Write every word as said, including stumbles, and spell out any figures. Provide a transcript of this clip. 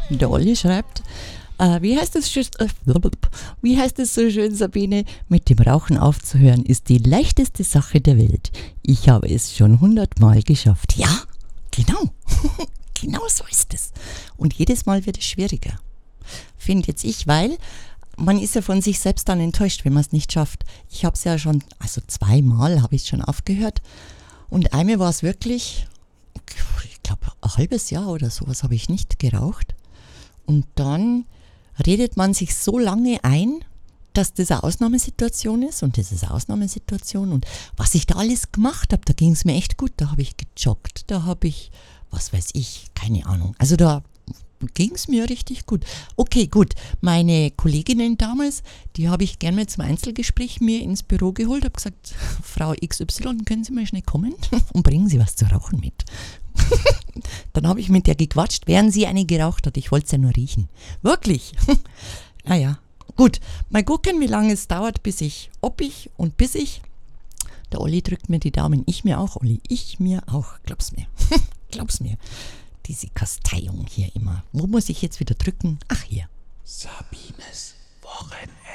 Der Olli schreibt, äh, wie, heißt es, äh, wie heißt es so schön, Sabine? Mit dem Rauchen aufzuhören ist die leichteste Sache der Welt. Ich habe es schon hundertmal geschafft. Ja, genau. Genau so ist es. Und jedes Mal wird es schwieriger. Finde jetzt ich, weil man ist ja von sich selbst dann enttäuscht, wenn man es nicht schafft. Ich habe es ja schon, also zweimal habe ich es schon aufgehört. Und einmal war es wirklich, ich glaube, ein halbes Jahr oder sowas habe ich nicht geraucht. Und dann redet man sich so lange ein, dass das eine Ausnahmesituation ist. Und das ist eine Ausnahmesituation. Und was ich da alles gemacht habe, da ging es mir echt gut. Da habe ich gejoggt, da habe ich, was weiß ich, keine Ahnung. Also da ging es mir richtig gut. Okay, gut. Meine Kolleginnen damals, die habe ich gerne mal zum Einzelgespräch mir ins Büro geholt, habe gesagt, Frau X Y, können Sie mal schnell kommen und bringen Sie was zu rauchen mit. Dann habe ich mit der gequatscht, während sie eine geraucht hat. Ich wollte es ja nur riechen. Wirklich. Naja, gut. Mal gucken, wie lange es dauert, bis ich, ob ich und bis ich. Der Olli drückt mir die Daumen. Ich mir auch, Olli. Ich mir auch. Glaub's mir. Glaub's mir. Diese Kasteiung hier immer. Wo muss ich jetzt wieder drücken? Ach, hier. Sabines Wochenende.